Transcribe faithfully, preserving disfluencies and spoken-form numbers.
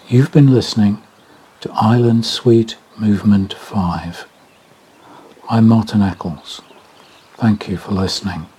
You've been listening to Island Suite Movement five. I'm Martin Eccles. Thank you for listening.